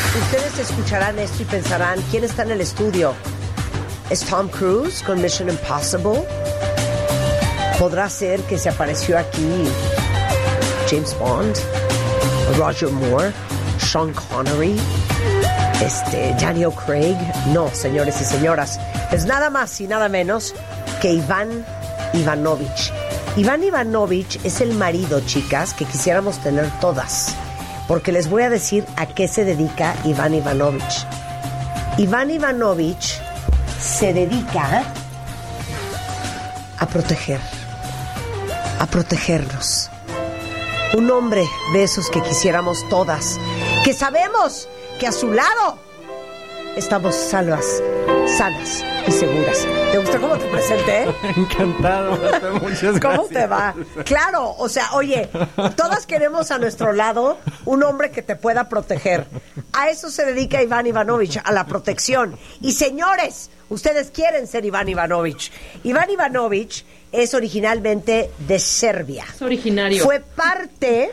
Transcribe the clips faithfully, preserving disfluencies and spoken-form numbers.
Ustedes escucharán esto y pensarán, ¿quién está en el estudio? ¿Es Tom Cruise con Mission Impossible? ¿Podrá ser que se apareció aquí James Bond? ¿Roger Moore? ¿Sean Connery? Este, ¿Daniel Craig? No, señores y señoras. Es nada más y nada menos que Iván Ivanovich. Iván Ivanovich es el marido, chicas, que quisiéramos tener todas. Porque les voy a decir a qué se dedica Iván Ivanovich. Iván Ivanovich se dedica a proteger, a protegernos. Un hombre de esos que quisiéramos todas, que sabemos que a su lado estamos salvas, sanas y seguras. ¿Te gustó cómo te presenté? Encantado, muchas gracias. ¿Cómo te va? Claro, o sea, oye, todas queremos a nuestro lado un hombre que te pueda proteger. A eso se dedica Iván Ivanovich, a la protección. Y señores, ustedes quieren ser Iván Ivanovich. Iván Ivanovich es originalmente de Serbia. Es originario. Fue parte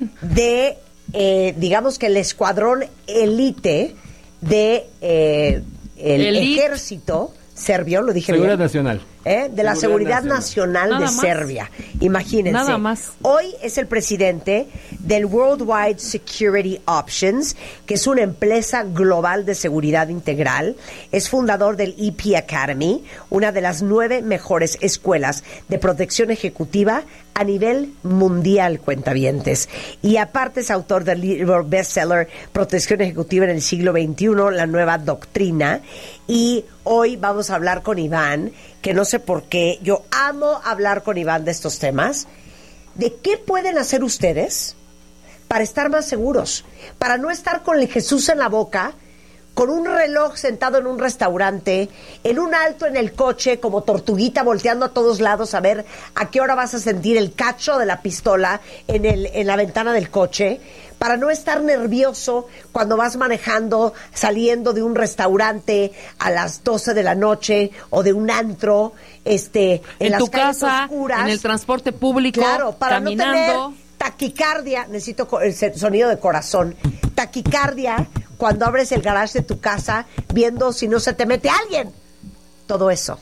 de, eh, digamos que el escuadrón élite de eh, el Elite. ejército serbio, lo dije Seguridad bien. Nacional. ¿Eh? De la Seguridad, Seguridad Nacional, Nacional. de Nada Serbia. Imagínense. Nada más. Hoy es el presidente del Worldwide Security Options, que es una empresa global de seguridad integral. Es fundador del E P Academy, una de las nueve mejores escuelas de protección ejecutiva a nivel mundial, cuentavientes. Y aparte es autor del libro bestseller Protección Ejecutiva en el siglo veintiuno, la nueva doctrina. Y hoy vamos a hablar con Iván, que no sé por qué, yo amo hablar con Iván de estos temas, de qué pueden hacer ustedes para estar más seguros, para no estar con el Jesús en la boca, con un reloj sentado en un restaurante, en un alto en el coche, como tortuguita volteando a todos lados a ver a qué hora vas a sentir el cacho de la pistola en, el, en la ventana del coche, para no estar nervioso cuando vas manejando, saliendo de un restaurante a las doce de la noche o de un antro, este, en, En las tu calles casa, oscuras. en el transporte público, Claro, para caminando. no tener taquicardia, necesito co- el se- sonido de corazón, taquicardia cuando abres el garage de tu casa viendo si no se te mete alguien. Todo eso.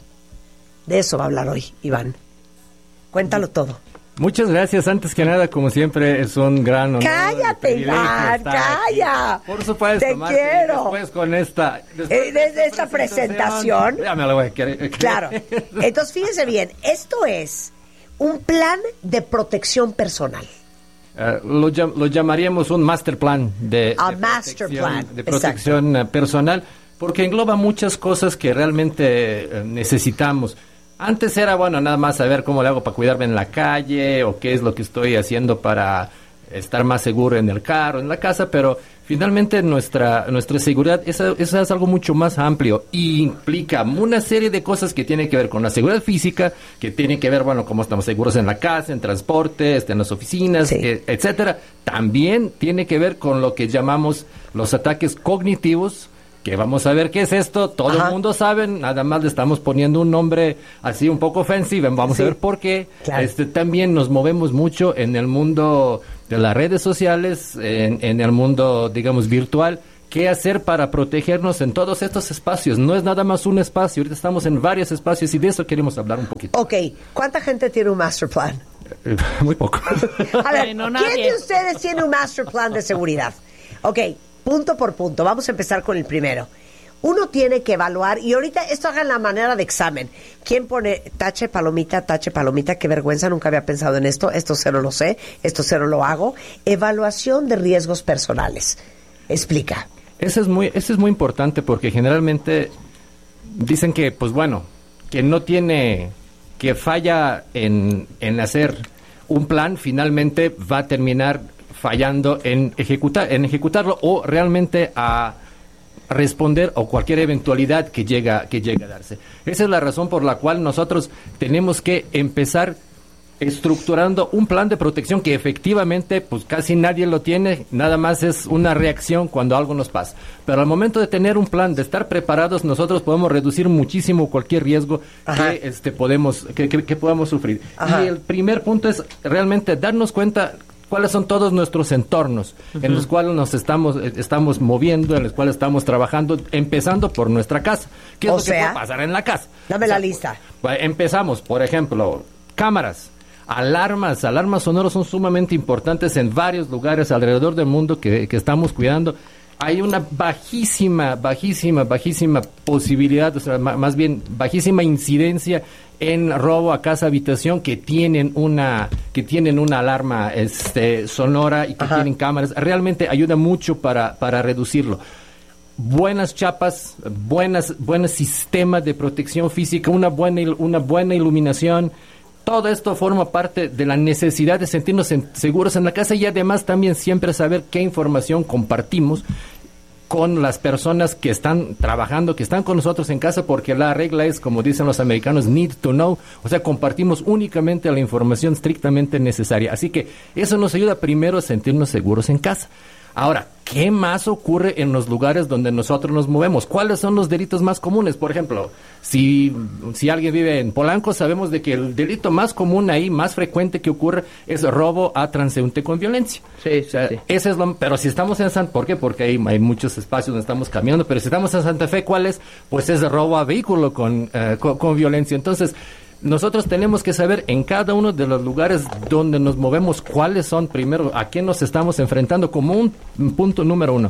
De eso va a hablar hoy, Iván. Cuéntalo todo. Muchas gracias. Antes que nada, como siempre, es un gran honor. Cállate, privilegio Iván, estar aquí. calla. Por supuesto, Te Marta, y quiero. después con esta... después Eh, desde esta presentación. Ya me la voy a querer. Claro. Entonces, fíjense bien, esto es un plan de protección personal. Uh, lo, llam- lo llamaríamos un master plan de, A de master protección, plan, de protección eh, personal, porque engloba muchas cosas que realmente eh, necesitamos. Antes era, bueno, nada más saber cómo le hago para cuidarme en la calle o qué es lo que estoy haciendo para estar más seguro en el carro, en la casa, pero finalmente nuestra nuestra seguridad, eso, eso es algo mucho más amplio y implica una serie de cosas que tienen que ver con la seguridad física, que tienen que ver, bueno, cómo estamos seguros en la casa, en transporte, este, en las oficinas, Sí. eh, etcétera. También tiene que ver con lo que llamamos los ataques cognitivos, que vamos a ver qué es esto. Todo Ajá. el mundo sabe, nada más le estamos poniendo un nombre así un poco offensive, vamos Sí. a ver por qué. Claro. Este, también nos movemos mucho en el mundo de las redes sociales, en, en el mundo, digamos, virtual. ¿Qué hacer para protegernos en todos estos espacios? No es nada más un espacio, ahorita estamos en varios espacios y de eso queremos hablar un poquito. Ok, ¿cuánta gente tiene un master plan? Eh, Muy poco. A ver, Bueno, ¿quién nadie. de ustedes tiene un master plan de seguridad? Ok, punto por punto. Vamos a empezar con el primero. Uno tiene que evaluar, y ahorita esto hagan la manera de examen. ¿Quién pone tache, palomita, tache, palomita? Qué vergüenza, nunca había pensado en esto. Esto cero lo sé, esto cero lo hago. Evaluación de riesgos personales. Explica. Eso es muy, eso es muy importante porque generalmente dicen que, pues bueno, que no tiene, que falla en, en hacer un plan, finalmente va a terminar fallando en ejecutar, en ejecutarlo o realmente a responder a cualquier eventualidad que llega, que llegue a darse. Esa es la razón por la cual nosotros tenemos que empezar estructurando un plan de protección que efectivamente pues casi nadie lo tiene, nada más es una reacción cuando algo nos pasa, pero al momento de tener un plan, de estar preparados, nosotros podemos reducir muchísimo cualquier riesgo Ajá. que este podemos que, que, que podamos sufrir. Ajá. Y el primer punto es realmente darnos cuenta cuáles son todos nuestros entornos uh-huh. en los cuales nos estamos estamos moviendo, en los cuales estamos trabajando, empezando por nuestra casa. ¿Qué es o lo sea, que puede pasar en la casa? Dame o sea, la lista. Pues, empezamos, por ejemplo, cámaras. Alarmas, alarmas sonoras son sumamente importantes en varios lugares alrededor del mundo que, que estamos cuidando. Hay una bajísima, bajísima, bajísima posibilidad, o sea, más bien bajísima incidencia en robo a casa habitación que tienen una que tienen una alarma este sonora y que Ajá. tienen cámaras. Realmente ayuda mucho para para reducirlo. Buenas chapas, buenas buenos sistemas de protección física, una buena una buena iluminación. Todo esto forma parte de la necesidad de sentirnos en, seguros en la casa y además también siempre saber qué información compartimos con las personas que están trabajando, que están con nosotros en casa, porque la regla es, como dicen los americanos, need to know, o sea, compartimos únicamente la información estrictamente necesaria. Así que eso nos ayuda primero a sentirnos seguros en casa. Ahora, ¿qué más ocurre en los lugares donde nosotros nos movemos? ¿Cuáles son los delitos más comunes? Por ejemplo, si, si alguien vive en Polanco, sabemos de que el delito más común ahí, más frecuente que ocurre, es robo a transeúnte con violencia. Sí, o sea, sí. Ese es lo, pero si estamos en Santa Fe, ¿por qué? Porque hay, hay muchos espacios donde estamos caminando, pero si estamos en Santa Fe, ¿cuál es? Pues es robo a vehículo con, uh, con, con violencia. Entonces, nosotros tenemos que saber en cada uno de los lugares donde nos movemos cuáles son, primero, a qué nos estamos enfrentando como un, un punto número uno.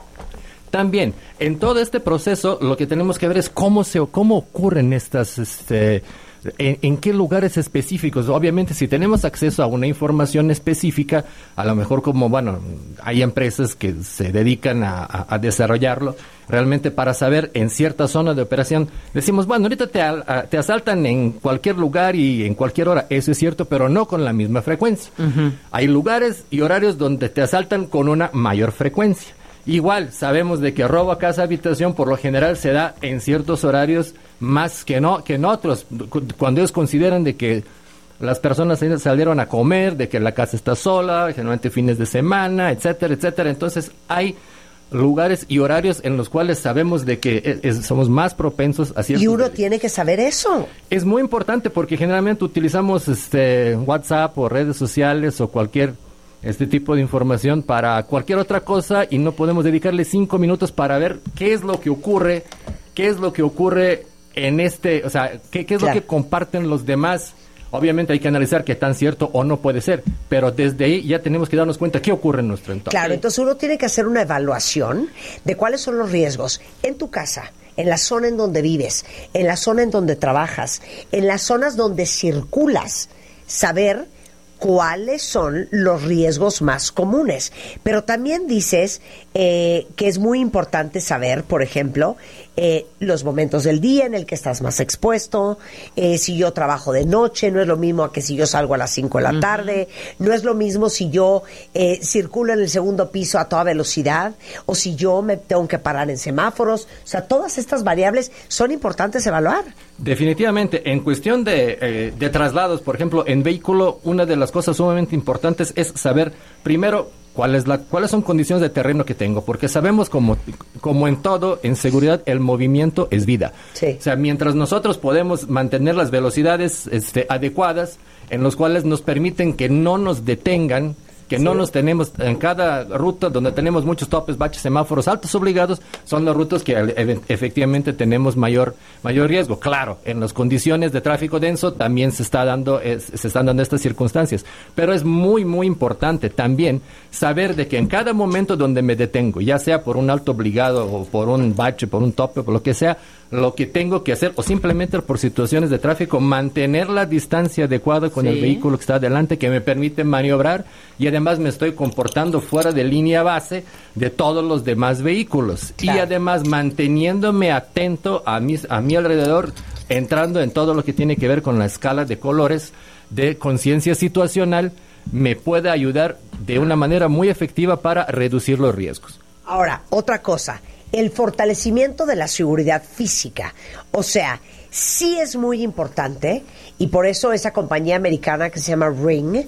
También, en todo este proceso, lo que tenemos que ver es cómo se cómo ocurren estas, este, en, en qué lugares específicos. Obviamente, si tenemos acceso a una información específica, a lo mejor como, bueno, hay empresas que se dedican a, a, a desarrollarlo, realmente para saber en cierta zona de operación, decimos, bueno, ahorita te, a, te asaltan en cualquier lugar y en cualquier hora, eso es cierto, pero no con la misma frecuencia. Uh-huh. Hay lugares y horarios donde te asaltan con una mayor frecuencia. Igual, sabemos de que robo a casa habitación por lo general se da en ciertos horarios más que no que en otros, cuando ellos consideran de que las personas salieron a comer, de que la casa está sola, generalmente fines de semana, etcétera, etcétera. Entonces, hay lugares y horarios en los cuales sabemos de que es, es, somos más propensos a ciertos y uno delitos. Tiene que saber eso. Es muy importante porque generalmente utilizamos este WhatsApp o redes sociales o cualquier este tipo de información para cualquier otra cosa y no podemos dedicarle cinco minutos para ver qué es lo que ocurre, qué es lo que ocurre en este, o sea, qué, qué es claro. lo que comparten los demás. Obviamente hay que analizar qué tan cierto o no puede ser, pero desde ahí ya tenemos que darnos cuenta qué ocurre en nuestro entorno. Claro, entonces uno tiene que hacer una evaluación de cuáles son los riesgos en tu casa, en la zona en donde vives, en la zona en donde trabajas, en las zonas donde circulas, saber cuáles son los riesgos más comunes. Pero también dices eh, que es muy importante saber, por ejemplo, eh, los momentos del día en el que estás más expuesto, eh, si yo trabajo de noche, no es lo mismo que si yo salgo a las cinco de la tarde, uh-huh. no es lo mismo si yo eh, circulo en el segundo piso a toda velocidad, o si yo me tengo que parar en semáforos. O sea, todas estas variables son importantes evaluar. Definitivamente, en cuestión de, eh, de traslados, por ejemplo, en vehículo, una de las cosas sumamente importantes es saber, primero, cuál es la, cuáles son condiciones de terreno que tengo, porque sabemos como, como en todo, en seguridad, el movimiento es vida. Sí. O sea, mientras nosotros podemos mantener las velocidades este, adecuadas, en los cuales nos permiten que no nos detengan, que sí. no nos tenemos en cada ruta donde tenemos muchos topes, baches, semáforos altos obligados, son las rutas que e- efectivamente tenemos mayor mayor riesgo. Claro, en las condiciones de tráfico denso también se está dando es, se están dando estas circunstancias, pero es muy muy importante también saber de que en cada momento donde me detengo, ya sea por un alto obligado o por un bache, por un tope, por lo que sea, lo que tengo que hacer, o simplemente por situaciones de tráfico, mantener la distancia adecuada con sí. el vehículo que está adelante, que me permite maniobrar, y además me estoy comportando fuera de línea base de todos los demás vehículos. Claro. Y además manteniéndome atento a, mis, a mi alrededor, entrando en todo lo que tiene que ver con la escala de colores de conciencia situacional, me puede ayudar de una manera muy efectiva para reducir los riesgos. Ahora, otra cosa, el fortalecimiento de la seguridad física. O sea, sí es muy importante, y por eso esa compañía americana que se llama Ring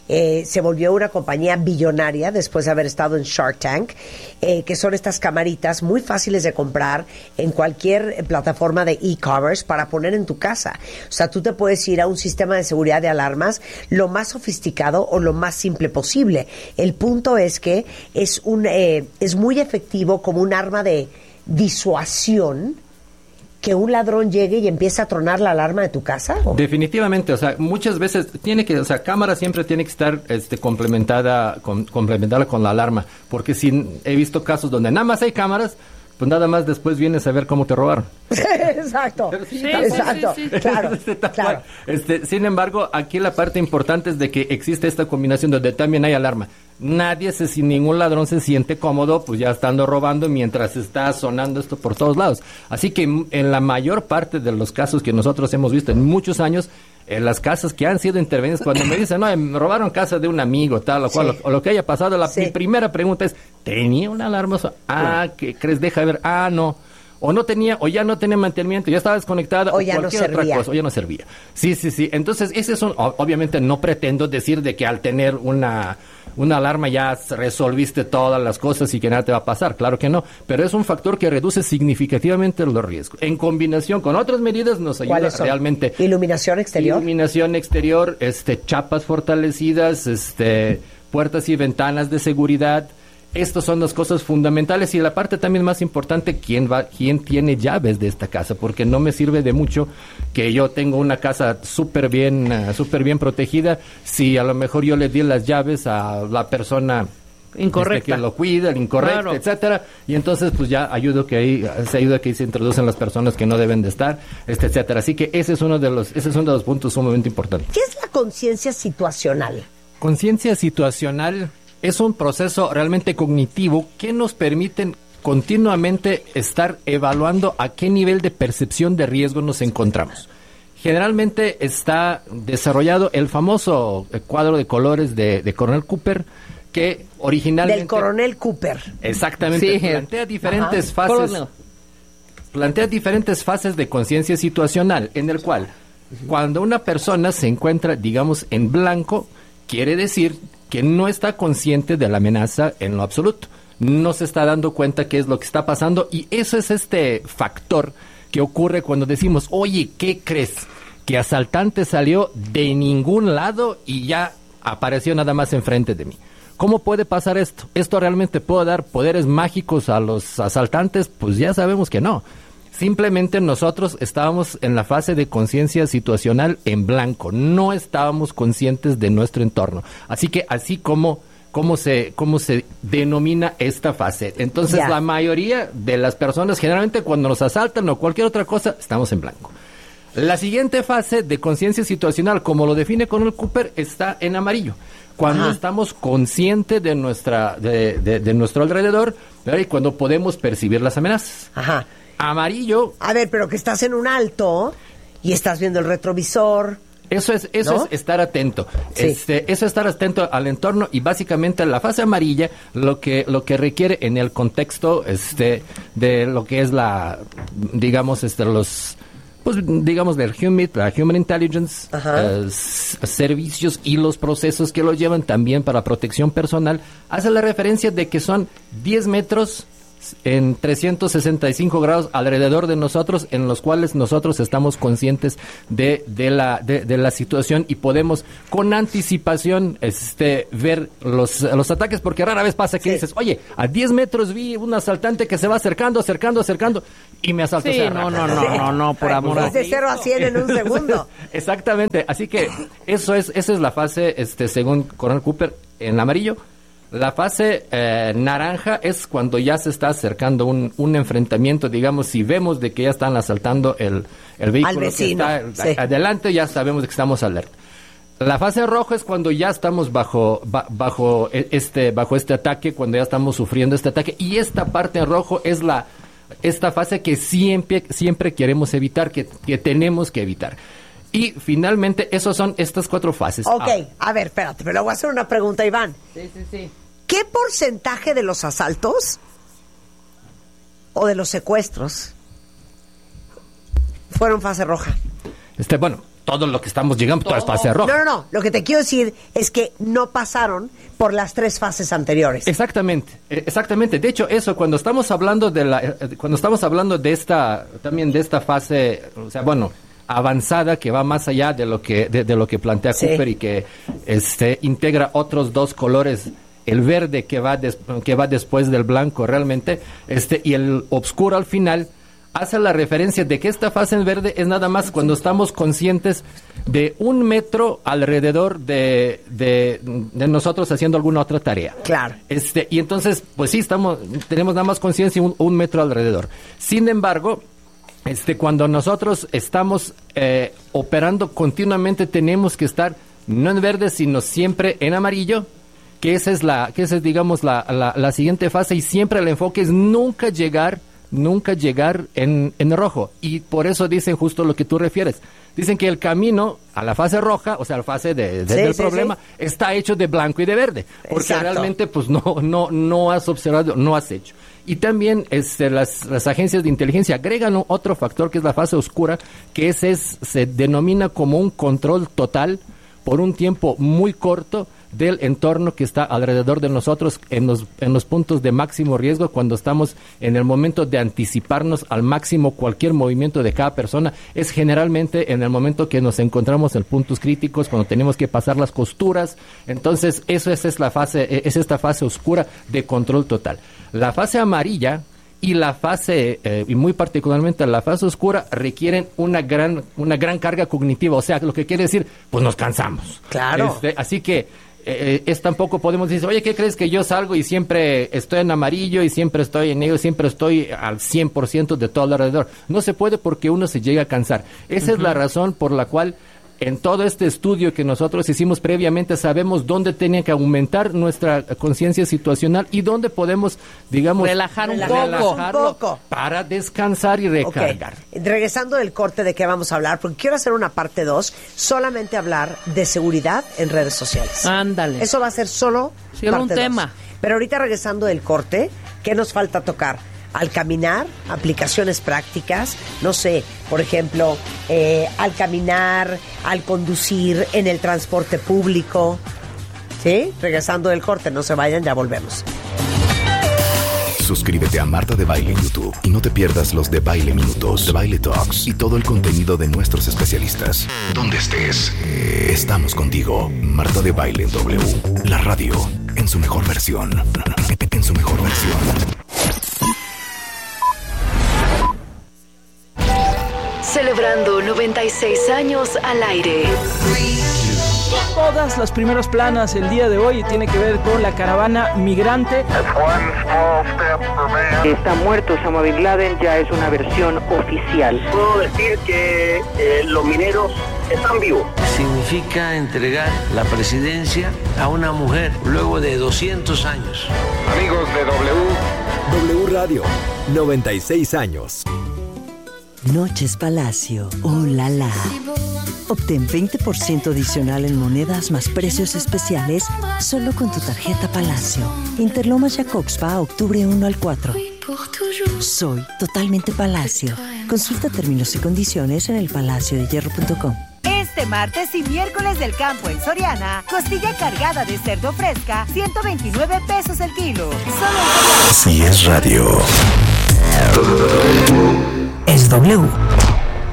eh, se volvió una compañía billonaria después de haber estado en Shark Tank, eh, que son estas camaritas muy fáciles de comprar en cualquier plataforma de e-commerce para poner en tu casa. O sea, tú te puedes ir a un sistema de seguridad de alarmas lo más sofisticado o lo más simple posible. El punto es que es, un, eh, es muy efectivo como un arma de disuasión que un ladrón llegue y empiece a tronar la alarma de tu casa. ¿O? Definitivamente, o sea, muchas veces tiene que, o sea, cámara siempre tiene que estar este, complementada, con, complementada con la alarma, porque si he visto casos donde nada más hay cámaras, pues nada más después vienes a ver cómo te robaron. Exacto, Sí, sí, exacto, sí, sí. claro, Este, tal claro. cual. Este, sin embargo, aquí la parte importante es de que existe esta combinación donde también hay alarma. Nadie, se, sin ningún ladrón se siente cómodo, pues ya estando robando mientras está sonando esto por todos lados. Así que en la mayor parte de los casos que nosotros hemos visto en muchos años, en las casas que han sido intervenidas, cuando me dicen, no, me robaron casa de un amigo, tal o cual, Sí. o, o lo que haya pasado, la Sí. mi primera pregunta es, ¿tenía una alarma? Ah, ¿qué crees? Deja de ver. Ah, no. O no tenía, o ya no tenía mantenimiento, ya estaba desconectada, O o, ya no cualquier otra servía. cosa, o ya no servía. Sí, sí, sí. Entonces, ese es un, o- obviamente no pretendo decir de que al tener una, una alarma ya resolviste todas las cosas y que nada te va a pasar, claro que no, pero es un factor que reduce significativamente los riesgos. En combinación con otras medidas nos ayuda ¿Cuáles son? realmente. Iluminación exterior. Iluminación exterior, este, chapas fortalecidas, este, puertas y ventanas de seguridad. Estas son las cosas fundamentales y la parte también más importante, ¿quién va, quién tiene llaves de esta casa? Porque no me sirve de mucho que yo tengo una casa súper bien, uh, súper bien protegida si a lo mejor yo le di las llaves a la persona Incorrecta. este, que lo cuida, el incorrecto, Claro. etcétera, y entonces pues ya ayudo que ahí se ayuda que ahí se introducen las personas que no deben de estar, este, etcétera. Así que ese es uno de los, ese es uno de los puntos sumamente importantes. ¿Qué es la conciencia situacional? Conciencia situacional es un proceso realmente cognitivo que nos permite continuamente estar evaluando a qué nivel de percepción de riesgo nos encontramos. Generalmente está desarrollado el famoso cuadro de colores de, de Coronel Cooper, que originalmente... Del coronel Cooper. Exactamente, Sí. plantea diferentes Ajá. fases... Coronel. plantea diferentes fases de conciencia situacional, en el cual cuando una persona se encuentra, digamos, en blanco, quiere decir que no está consciente de la amenaza en lo absoluto. No se está dando cuenta qué es lo que está pasando y eso es este factor que ocurre cuando decimos, oye, ¿qué crees? Que asaltante salió de ningún lado y ya apareció nada más enfrente de mí. ¿Cómo puede pasar esto? ¿Esto realmente puede dar poderes mágicos a los asaltantes? Pues ya sabemos que no. Simplemente nosotros estábamos en la fase de conciencia situacional en blanco. No estábamos conscientes de nuestro entorno. Así que así como, como, se, como se denomina esta fase. Entonces Ya. la mayoría de las personas, generalmente cuando nos asaltan o cualquier otra cosa, estamos en blanco. La siguiente fase de conciencia situacional, como lo define Coronel Cooper, está en amarillo. Cuando Ajá. estamos conscientes de nuestra de, de, de nuestro alrededor, ¿verdad? Y cuando podemos percibir las amenazas. Ajá. Amarillo, A ver, pero que estás en un alto y estás viendo el retrovisor. eso es eso ¿No? es estar atento. Sí. Este, eso es estar atento al entorno y básicamente la fase amarilla lo que lo que requiere en el contexto este de lo que es la digamos este los pues digamos del human, la human intelligence, Ajá. eh, s- servicios y los procesos que los llevan también para protección personal, hace la referencia de que son diez metros en trescientos sesenta y cinco grados alrededor de nosotros, en los cuales nosotros estamos conscientes de, de, la, de, de la situación y podemos con anticipación este, ver los, los ataques, porque rara vez pasa que Sí. dices, oye, a diez metros vi un asaltante que se va acercando, acercando, acercando, y me asaltó. Sí, O sea, no, rápido. no, no, no, no, por amor a Es de cero a cien en un segundo. Exactamente, así que eso es, esa es la fase, este, según Coronel Cooper, en amarillo. La fase eh, naranja es cuando ya se está acercando un, un enfrentamiento, digamos, si vemos de que ya están asaltando el, el vehículo Al vecino, que está sí. a- adelante, ya sabemos de que estamos alerta. La fase roja es cuando ya estamos bajo ba- bajo e- este bajo este ataque, cuando ya estamos sufriendo este ataque, y esta parte en rojo es la esta fase que siempre siempre queremos evitar, que, que tenemos que evitar. Y finalmente, esos son estas cuatro fases. Ok, Ah, a ver, espérate, pero le voy a hacer una pregunta, Iván. Sí, sí, sí. ¿Qué porcentaje de los asaltos o de los secuestros fueron fase roja? Este, bueno, todo lo que estamos llegando, toda es fase roja. No, no, no. Lo que te quiero decir es que no pasaron por las tres fases anteriores. Exactamente, exactamente. De hecho, eso, cuando estamos hablando de la, cuando estamos hablando de esta, también de esta fase, o sea, bueno, avanzada, que va más allá de lo que, de, de lo que plantea Sí. Cooper y que este integra otros dos colores, el verde que va des, que va después del blanco realmente, este, y el oscuro al final, hace la referencia de que esta fase en verde es nada más cuando estamos conscientes de un metro alrededor de, de, de nosotros haciendo alguna otra tarea. Claro. Este, y entonces, pues sí, estamos, tenemos nada más conciencia un, un metro alrededor. Sin embargo, este, cuando nosotros estamos eh, operando continuamente, tenemos que estar no en verde, sino siempre en amarillo, que esa es la, que esa es, digamos, la, la, la siguiente fase, y siempre el enfoque es nunca llegar nunca llegar en, en rojo, y por eso dicen justo lo que tú refieres. Dicen que el camino a la fase roja, o sea, la fase de, de- Sí, del sí, problema, sí. está hecho de blanco y de verde, porque Exacto. realmente pues no, no, no has observado, no has hecho. Y también este, las, las agencias de inteligencia agregan un- otro factor que es la fase oscura, que ese es, se denomina como un control total por un tiempo muy corto del entorno que está alrededor de nosotros en los, en los puntos de máximo riesgo, cuando estamos en el momento de anticiparnos al máximo cualquier movimiento de cada persona. Es generalmente en el momento que nos encontramos en puntos críticos, cuando tenemos que pasar las costuras. Entonces, eso es, es la fase, es esta fase oscura de control total. La fase amarilla y la fase, eh, y muy particularmente la fase oscura, requieren una gran, una gran carga cognitiva. O sea, lo que quiere decir, pues nos cansamos. Claro. Este, así que eh, es tampoco podemos decir, oye, ¿qué crees que yo salgo y siempre estoy en amarillo y siempre estoy en negro, siempre estoy al cien por ciento de todo alrededor? No se puede, porque uno se llega a cansar. Esa uh-huh. es la razón por la cual en todo este estudio que nosotros hicimos previamente, sabemos dónde tenía que aumentar nuestra conciencia situacional y dónde podemos, digamos, relajar un poco. relajarlo Un poco. para descansar y recargar. Okay. Regresando del corte, ¿de qué vamos a hablar? Porque quiero hacer una parte dos, solamente hablar de seguridad en redes sociales. Ándale. Eso va a ser solo Sí, era un parte dos. tema. Pero ahorita regresando del corte, ¿qué nos falta tocar? Al caminar, aplicaciones prácticas, no sé, por ejemplo, eh, al caminar, al conducir, en el transporte público. ¿Sí? Regresando del corte, no se vayan, ya volvemos. Suscríbete a Marta de Baile en YouTube y no te pierdas los de Baile Minutos, de Baile Talks y todo el contenido de nuestros especialistas. Donde estés, estamos contigo. Marta de Baile en W, la radio en su mejor versión. En su mejor versión. Celebrando noventa y seis años al aire. Todas las primeras planas el día de hoy tiene que ver con la caravana migrante. Está muerto Osama Bin Laden, ya es una versión oficial. Puedo decir que eh, los mineros están vivos. Significa entregar la presidencia a una mujer luego de doscientos años. Amigos de W. W Radio, noventa y seis años. Noches Palacio, oh la la. Obtén veinte por ciento adicional en monedas más precios especiales solo con tu tarjeta Palacio. Interlomas Jacobspa, octubre primero al cuatro. Soy totalmente Palacio. Consulta términos y condiciones en el palacio de hierro punto com. Este martes y miércoles del campo en Soriana, costilla cargada de cerdo fresca, ciento veintinueve pesos el kilo. Solo Si es radio. Es W.